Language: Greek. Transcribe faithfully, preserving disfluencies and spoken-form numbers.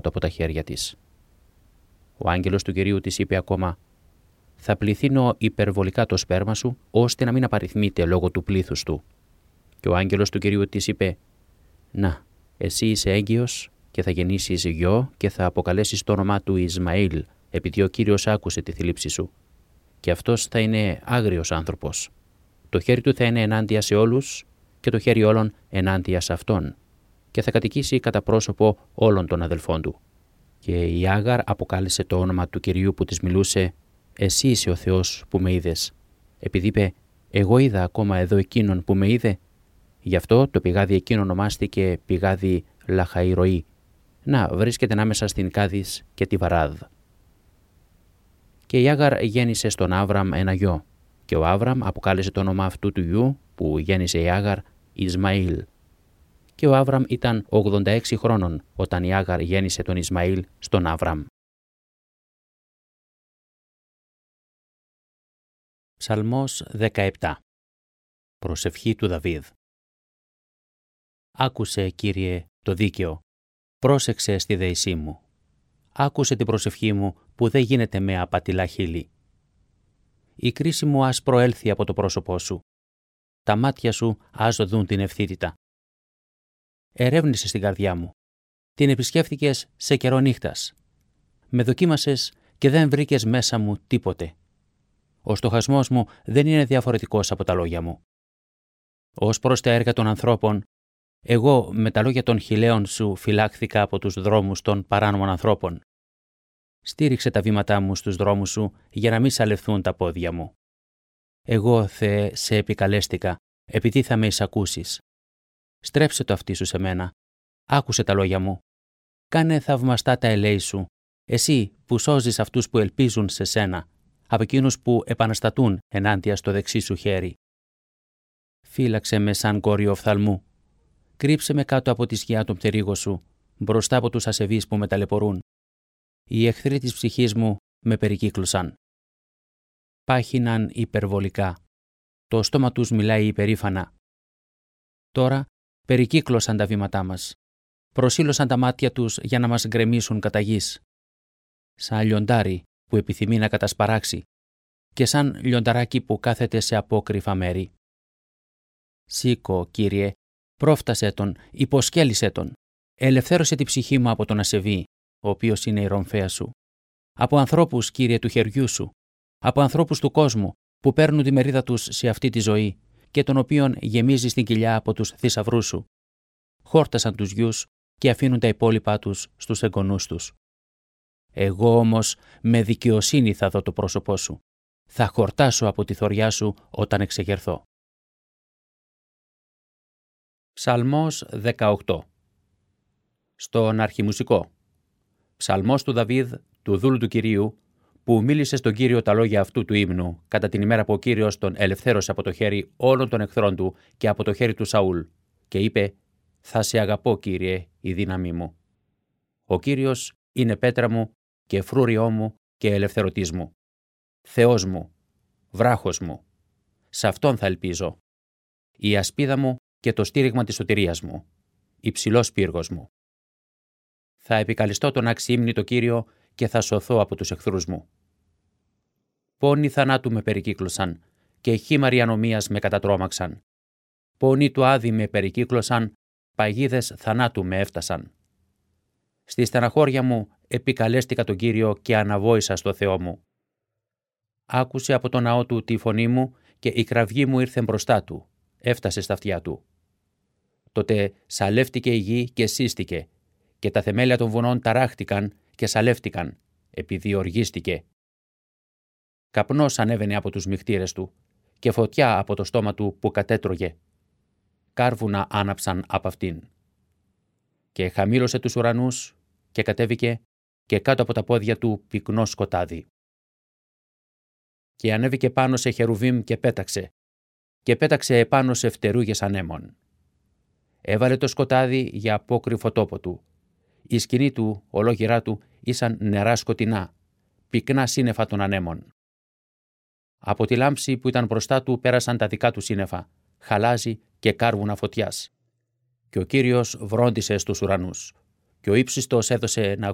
κάτω από τα χέρια της. Ο άγγελος του Κυρίου της είπε ακόμα: «Θα πληθύνω υπερβολικά το σπέρμα σου, ώστε να μην απαριθμείται λόγω του πλήθους του». Και ο άγγελος του Κυρίου της είπε: «Να, εσύ είσαι έγκυος και θα γεννήσεις γιο και θα αποκαλέσεις το όνομά του Ισμαήλ, επειδή ο Κύριος άκουσε τη θλίψη σου. Και αυτός θα είναι άγριος άνθρωπος. Το χέρι του θα είναι ενάντια σε όλους και το χέρι όλων ενάντια σε αυτόν, και θα κατοικήσει κατά πρόσωπο όλων των αδελφών του». Και η Άγαρ αποκάλεσε το όνομα του Κυρίου που της μιλούσε: «Εσύ είσαι ο Θεός που με είδες», επειδή είπε: «Εγώ είδα ακόμα εδώ εκείνον που με είδε». Γι' αυτό το πηγάδι εκείνο ονομάστηκε πηγάδι Λαχαϊροή. Να, βρίσκεται ανάμεσα στην Κάδης και τη Βαράδ. Και η Άγαρ γέννησε στον Άβραμ ένα γιο, και ο Άβραμ αποκάλεσε το όνομα αυτού του γιου που γέννησε η Άγαρ Ισμαήλ. Και ο Άβραμ ήταν ογδόντα έξι χρόνων όταν η Άγαρ γέννησε τον Ισμαήλ στον Άβραμ. Ψαλμός δεκαεπτά. Προσευχή του Δαβίδ. Άκουσε, Κύριε, το δίκαιο, πρόσεξε στη δεησή μου. Άκουσε την προσευχή μου που δεν γίνεται με απατηλά χείλη. Η κρίση μου ας προέλθει από το πρόσωπό σου. Τα μάτια σου ας δουν την ευθύτητα. Ερεύνησες την καρδιά μου. Την επισκέφθηκες σε καιρό νύχτας. Με δοκίμασες και δεν βρήκες μέσα μου τίποτε. Ο στοχασμός μου δεν είναι διαφορετικός από τα λόγια μου. Ως προς τα έργα των ανθρώπων, εγώ με τα λόγια των χιλέων σου φυλάχθηκα από τους δρόμους των παράνομων ανθρώπων. Στήριξε τα βήματά μου στους δρόμους σου για να μην σαλευθούν τα πόδια μου. Εγώ, Θεέ, σε επικαλέστηκα, επειδή θα με εισακούσεις. Στρέψε το αυτί σου σε μένα. Άκουσε τα λόγια μου. Κάνε θαυμαστά τα ελέη σου, εσύ που σώζεις αυτούς που ελπίζουν σε σένα, από εκείνους που επαναστατούν ενάντια στο δεξί σου χέρι. Φύλαξε με σαν κόριο οφθαλμού. Κρύψε με κάτω από τη σκιά των πτερίγων σου, μπροστά από τους ασεβείς που με ταλαιπωρούν. Οι εχθροί της ψυχής μου με περικύκλωσαν. Πάχυναν υπερβολικά. Το στόμα τους μιλάει υπερήφανα. Τώρα περικύκλωσαν τα βήματά μας. Προσήλωσαν τα μάτια τους για να μας γκρεμίσουν κατά γης. Σαν λιοντάρι που επιθυμεί να κατασπαράξει και σαν λιονταράκι που κάθεται σε απόκρυφα μέρη. Σήκω, Κύριε, πρόφτασέ τον, υποσκέλισέ τον. Ελευθέρωσε τη ψυχή μου από τον ασεβή, ο οποίος είναι η ρομφαία σου. Από ανθρώπους, Κύριε, του χεριού σου. Από ανθρώπους του κόσμου που παίρνουν τη μερίδα τους σε αυτή τη ζωή και των οποίων γεμίζει στην κοιλιά από τους θησαυρούς σου. Χόρτασαν τους γιους και αφήνουν τα υπόλοιπά τους στους εγγονούς τους. Εγώ όμως με δικαιοσύνη θα δω το πρόσωπό σου. Θα χορτάσω από τη θωριά σου όταν εξεγερθώ. Ψαλμός δεκαοκτώ. Στον αρχιμουσικό. Ψαλμός του Δαβίδ, του δούλου του Κυρίου, που μίλησε στον Κύριο τα λόγια αυτού του ύμνου, κατά την ημέρα που ο Κύριος τον ελευθέρωσε από το χέρι όλων των εχθρών του και από το χέρι του Σαούλ, και είπε: «Θα σε αγαπώ, Κύριε, η δύναμή μου. Ο Κύριος είναι πέτρα μου και φρούριό μου και ελευθερωτής μου. Θεός μου, βράχος μου. Σε Αυτόν θα ελπίζω. Η ασπίδα μου και το στήριγμα της σωτηρίας μου. Υψηλός πύργος μου. Θα επικαλεστώ τον αξιήμνη το Κύριο και θα σωθώ από τους εχθρούς μου. Πόνοι θανάτου με περικύκλωσαν και χήμαροι ανομίας με κατατρώμαξαν. Πόνοι του άδη με περικύκλωσαν, παγίδες θανάτου με έφτασαν. Στη στεναχώρια μου επικαλέστηκα τον Κύριο και αναβόησα στο Θεό μου. Άκουσε από το ναό του τη φωνή μου και η κραυγή μου ήρθε μπροστά του, έφτασε στα αυτιά του. Τότε σαλεύτηκε η γη και σύστηκε και τα θεμέλια των βουνών ταράχτηκαν και σαλεύτηκαν, επειδή οργίστηκε. Καπνός ανέβαινε από τους μυχτήρες του και φωτιά από το στόμα του που κατέτρωγε. Κάρβουνα άναψαν από αυτήν. Και χαμήλωσε τους ουρανούς και κατέβηκε και κάτω από τα πόδια του πυκνό σκοτάδι. Και ανέβηκε πάνω σε χερουβίμ και πέταξε και πέταξε επάνω σε φτερούγες ανέμων. Έβαλε το σκοτάδι για απόκρυφο τόπο του. Η σκηνή του, ολόγυρά του, ήσαν νερά σκοτεινά, πυκνά σύννεφα των ανέμων. Από τη λάμψη που ήταν μπροστά του πέρασαν τα δικά του σύννεφα, χαλάζι και κάρβουνα φωτιάς. Και ο Κύριος βρόντισε στους ουρανούς, και ο ύψιστος έδωσε να